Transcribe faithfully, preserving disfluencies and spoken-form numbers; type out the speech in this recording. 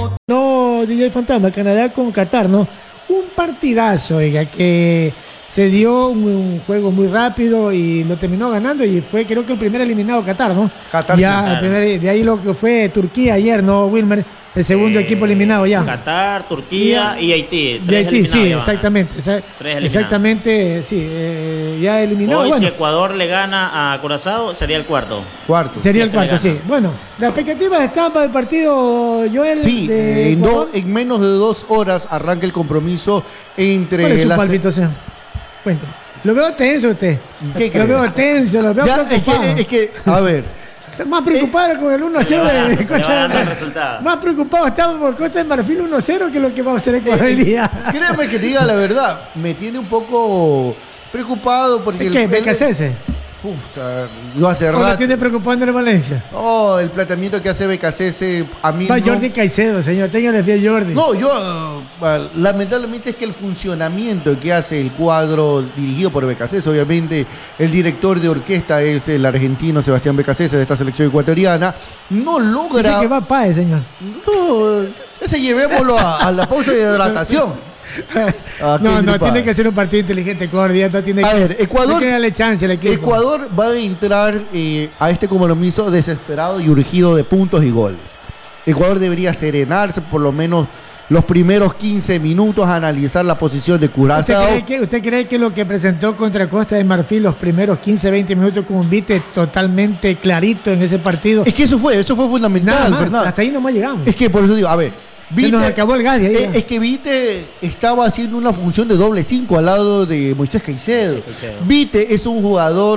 No, D J Fantasma, Canadá con Qatar, ¿no? Un partidazo, oiga, que se dio un, un juego muy rápido y lo terminó ganando y fue creo que el primer eliminado Qatar, ¿no? Qatar, ya, sí, el primer, de ahí lo que fue Turquía ayer, ¿no, Wilmer? El segundo Eh, equipo eliminado ya. Qatar, Turquía y, y Haití. De Haití, sí, ya exactamente. Esa, exactamente, sí, eh, ya eliminado. Hoy bueno, si Ecuador le gana a Curazao, sería el cuarto. Cuarto. Sería sí, el cuarto, sí. Bueno, las expectativas están para el partido, Joel. Sí, de eh, en, Ecuador. do, en menos de dos horas arranca el compromiso entre ¿Cuál es su las... palpitación? Cuéntame. Lo veo tenso usted. ¿Qué Lo crees? veo tenso, lo veo Ya, es, preocupado. que, es que, a ver... Está más preocupado con el uno a cero de, de Costa de Marfil. Más preocupado estamos por Costa de Marfil uno a cero que lo que va a hacer Ecuador hoy día. Créeme que te diga la verdad, me tiene un poco preocupado porque... ¿Qué? el, ¿B K C S? Uf, lo hace ¿O lo rato. tiene preocupando en Valencia? Oh, el planteamiento que hace B K C S a mí Va no... Jordi Caicedo, señor. Téngale fe a Jordi. No, yo... uh, lamentablemente es que el funcionamiento que hace el cuadro dirigido por B K C S, obviamente el director de orquesta es el argentino Sebastián B K C S de esta selección ecuatoriana, no logra... Dice que va Páez, señor. No, ese llevémoslo a, a la pausa de hidratación. Ah, no, no, gripa. tiene que ser un partido inteligente, Ecuador. Ya no tiene A que, ver, Ecuador, hay que darle chance al equipo. Ecuador va a entrar eh, a este compromiso desesperado y urgido de puntos y goles. Ecuador debería serenarse por lo menos los primeros quince minutos, a analizar la posición de Curazao. ¿Usted cree, que, ¿Usted cree que lo que presentó contra Costa de Marfil los primeros quince, veinte minutos con un vite totalmente clarito en ese partido? Es que eso fue, eso fue fundamental, Nada más, ¿verdad? hasta ahí nomás llegamos. Es que por eso digo, a ver, Vite, se nos acabó el gas de ahí. Es, es que Vite estaba haciendo una función de doble cinco al lado de Moisés Caicedo. Sí, Caicedo. Vite es un jugador